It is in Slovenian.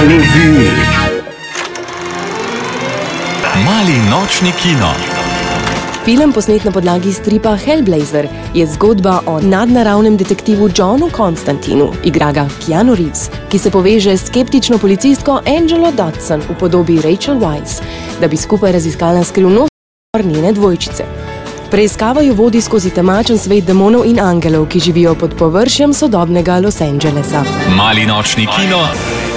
Halovi. Mali nočni kino. Film, posnet na podlagi stripa Hellblazer, je zgodba o nadnaravnem detektivu Johnu Constantinu, igra ga Keanu Reeves, ki se poveže s skeptično policistko Angelo Dodson v podobi Rachel Weisz, da bi skupaj raziskala skrivnost njene dvojčice. Preiskava jo vodi skozi temačen svet demonov in angelov, ki živijo pod površjem sodobnega Los Angelesa. Mali nočni kino.